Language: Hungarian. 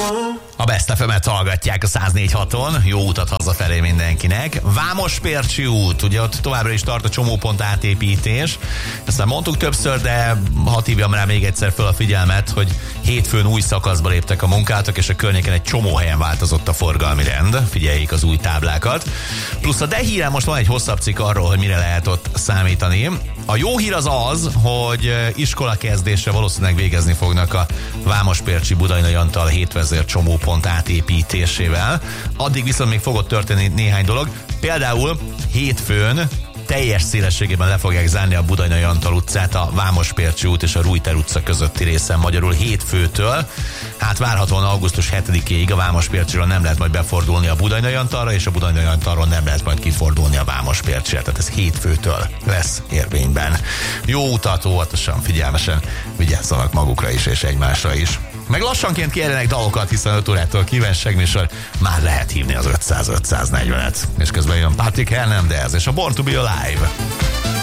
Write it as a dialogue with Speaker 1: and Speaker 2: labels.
Speaker 1: A Best FM-et hallgatják a 104.6-on, jó utat hazafelé mindenkinek. Vámospércsi út, ugye ott továbbra is tart a csomópont átépítés. Ezt már mondtuk többször, de hadd hívjam rá még egyszer fel a figyelmet, hogy hétfőn új szakaszba léptek a munkálatok, és a környéken egy csomó helyen változott a forgalmi rend. Figyeljék az új táblákat. Plusz a de-híren most van egy hosszabb cikk arról, hogy mire lehet ott számítani. A jó hír az, hogy iskolakezdésre valószínűleg végezni fognak a Vámospércsi Budainai Antal hétvezér csomópont átépítésével. Addig viszont még fogott történni néhány dolog. Például hétfőn teljes szélességében le fogják zárni a Budainai Antal utcát a Vámospércsi út és a Rújter utca közötti részen, magyarul hétfőtől. Hát várhatóan augusztus 7-éig a Vámospércsiről nem lehet majd befordulni a Budainai Antalra, és a Budainai Antalról nem lehet majd kifordulni a Vámospércsire. Tehát ez hétfőtől lesz érvényben. Jó utat, óvatosan, figyelmesen vigyázzanak magukra is és egymásra is. Meg lassanként kérjenek dalokat, hiszen 5 órától kívánság műsor már lehet hívni az 500-540-et. És közben jön Patrick Hernandez és a Born to be Alive.